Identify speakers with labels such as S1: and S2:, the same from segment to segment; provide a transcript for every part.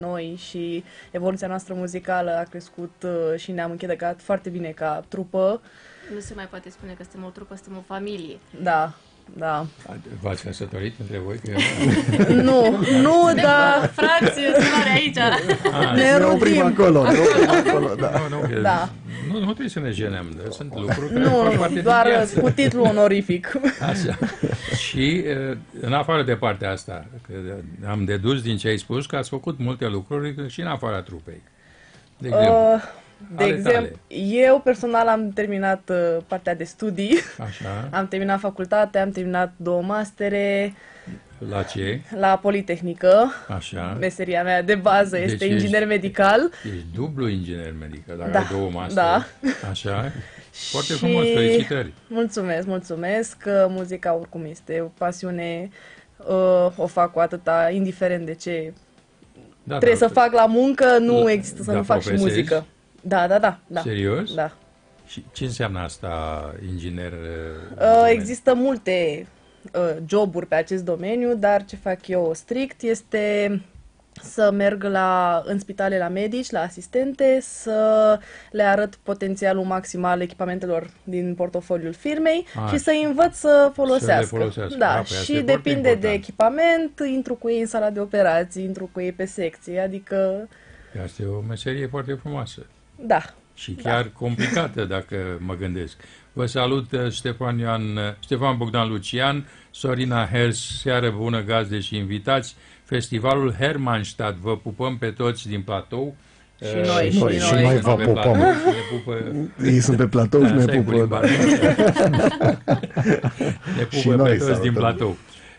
S1: noi și evoluția noastră muzicală a crescut și ne-am închegat foarte bine ca trupă.
S2: Nu se mai poate spune că suntem o trupă, suntem o familie.
S1: Da, da.
S3: V-ați căsătorit între voi?
S1: Nu, dar...
S2: Frați, sunare aici.
S1: Ne
S4: oprim acolo, da.
S1: Da.
S3: Nu trebuie să ne jenăm, sunt lucruri care
S1: Nu,
S3: fac parte din
S1: doar
S3: viață.
S1: cu titlu onorific.
S3: Așa. Și în afară de partea asta, că am dedus din ce ai spus că ați făcut multe lucruri și în afara trupei. De exemplu,
S1: De exemplu, eu personal am terminat partea de studii.
S3: așa.
S1: Am terminat facultate, am terminat 2 mastere
S3: La ce?
S1: la Politehnică.
S3: Așa.
S1: Meseria mea de bază
S3: Deci
S1: este inginer medical.
S3: Ești dublu inginer medical, dacă
S1: Da,
S3: ai 2 mastere.
S1: da.
S3: Așa. Foarte
S1: Și
S3: frumos, felicitări.
S1: mulțumesc că muzica oricum este o pasiune, o fac cu atâta, indiferent de ce
S3: Da,
S1: trebuie să fac la muncă, nu există să
S3: da,
S1: nu fac și
S3: profesezi?
S1: muzică. Da.
S3: Serios?
S1: Da.
S3: Și ce înseamnă asta, inginer?
S1: Există multe joburi pe acest domeniu, dar ce fac eu strict este să merg în spitale la medici, la asistente, să le arăt potențialul maxim al echipamentelor din portofoliul firmei și să-i învăț să folosească.
S3: Să le folosească.
S1: Da,
S3: Păi asta
S1: și
S3: e
S1: depinde
S3: foarte
S1: de
S3: important.
S1: echipament, intru cu ei în sala de operații, intru cu ei pe secție, adică
S3: Asta e o meserie foarte frumoasă
S1: da.
S3: și chiar complicată, dacă mă gândesc. Vă salut Ștefan Bogdan Lucian, Sorina Hers, seară bună gazde și invitați, Festivalul Hermannstadt, vă pupăm pe toți din platou.
S1: Și noi,
S4: și noi vă
S3: pe
S4: pupăm.
S3: platou, ne pupă,
S4: Ei sunt pe platou și ne
S3: asta e
S4: pupă.
S3: bulimbar. Ne
S4: Și
S3: pupă
S4: noi
S3: pe toți din
S4: salutăm.
S3: platou.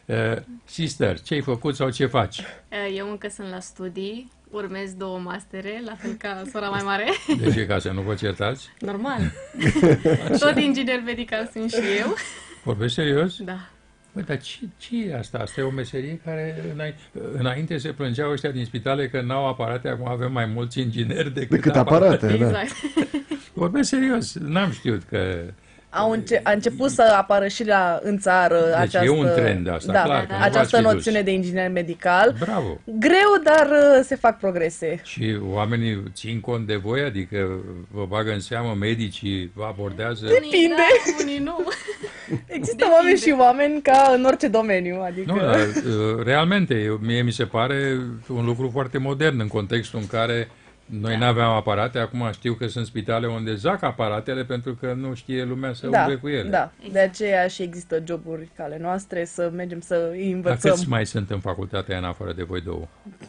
S3: Sister, ce ai făcut sau ce faci?
S2: Eu încă sunt la studii, urmez 2 mastere, la fel ca sora mai mare.
S3: De ce, ca să nu vă certați?
S2: Normal. Tot inginer medical sunt și eu.
S3: Vorbești serios?
S2: Da.
S3: Băi, dar ce e asta? Asta e o meserie care înainte se plângeau ăștia din spitale că n-au aparate, acum avem mai mulți ingineri decât
S4: aparate, da.
S2: Exact.
S3: Vorbesc serios, n-am știut că...
S1: A început să apară și în țară această,
S3: e un trend asta, clar, că nu
S1: această
S3: v-ați fi
S1: noțiune
S3: dus.
S1: de inginer medical.
S3: Bravo!
S1: Greu, dar se fac progrese.
S3: Și oamenii țin cont de voi, adică vă bagă în seamă, medicii vă abordează...
S1: Depinde.
S2: Da, unii nu.
S1: Există oameni și oameni ca în orice domeniu. Adică...
S3: Nu, dar realmente, mie mi se pare un lucru foarte modern în contextul în care noi n-aveam aparate, acum știu că sunt spitale unde zac aparatele pentru că nu știe lumea să umble cu ele.
S1: Da, de aceea și există joburi ca ale noastre, să mergem să îi
S3: Dar
S1: învățăm.
S3: câți mai sunt în facultatea în afară de voi două?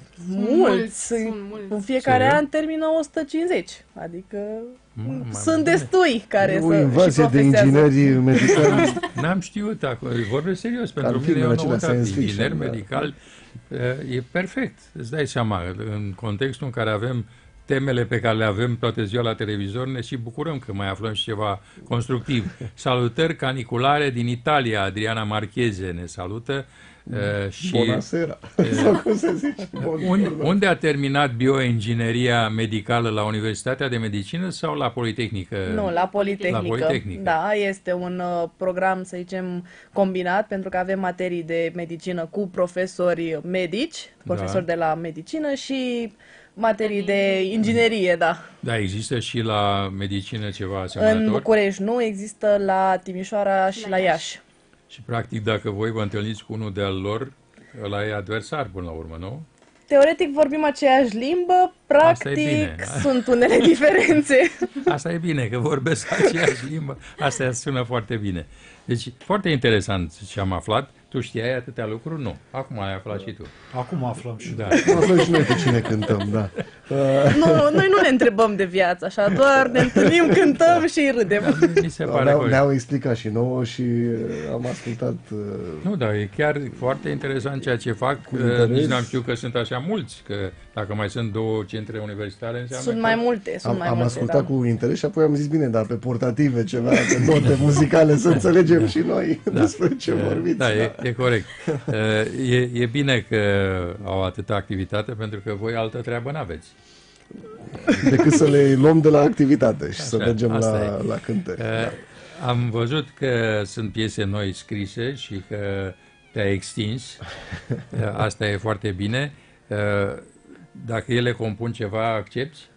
S1: Mulți.
S2: Sunt mulți.
S1: În fiecare
S3: Serios?
S1: an termină 150. Adică
S3: Mamă,
S1: sunt destui care
S4: O
S1: să și
S4: invazie de
S1: profesează.
S4: ingineri medicali.
S3: N-am știut, vorbesc serios, pentru mine
S4: filmele
S3: e o
S4: acelea
S3: noutate.
S4: science fiction,
S3: Inginer
S4: da.
S3: medical e perfect, îți dai seama, în contextul în care avem temele pe care le avem toată ziua la televizor, ne și bucurăm că mai aflăm și ceva constructiv. Salutări caniculare din Italia, Adriana Marcheze ne salută. Și
S4: Bunăseara. Sau cum se zice?
S3: unde a terminat bioingineria medicală, la Universitatea de Medicină sau la Politehnică?
S1: Nu, la Politehnică.
S3: La Politehnică.
S1: Da, este un program, să zicem, combinat, pentru că avem materii de medicină cu profesori medici, profesori de la medicină și materii de inginerie, da.
S3: Da, există și la medicină ceva
S1: În
S3: asemănător?
S1: București nu, există la Timișoara și la Iași.
S3: Și practic dacă voi vă întâlniți cu unul de-al lor, ăla e adversar până la urmă, nu?
S1: Teoretic vorbim aceeași limbă,
S3: Asta e
S1: practic
S3: bine.
S1: sunt unele diferențe.
S3: Asta e bine, că vorbesc aceeași limbă, asta sună foarte bine. Deci, foarte interesant ce am aflat. Tu știai atâtea lucruri? Nu. Acum ai aflat și tu.
S5: Acum aflăm și
S3: Da.
S4: Aflăm și noi cu cine cântăm, da.
S1: Noi nu ne întrebăm de viață, așa, doar ne întâlnim, cântăm și râdem.
S3: Mi se pare corect.
S4: Ne-au explicat și nouă și am ascultat.
S3: Nu, dar e chiar foarte interesant ceea ce fac.
S4: interes.
S3: Nici n-am știut că sunt așa mulți, că dacă mai sunt 2 centre universitare, înseamnă
S1: Sunt
S3: că...
S1: mai multe,
S4: Am ascultat
S1: da.
S4: cu interes și apoi am zis, bine, dar pe portative ceva, pe note muzicale, să înțelegem și noi despre ce vorbiți.
S3: Da, e corect. E bine că au atâta activitate, pentru că voi altă treabă n-aveți.
S4: Decât să le luăm de la activitate și să
S3: Așa,
S4: mergem
S3: asta
S4: la cântări. Da.
S3: Am văzut că sunt piese noi scrise și că te-ai extins. Asta e foarte bine. Dacă ele compun ceva, accepti?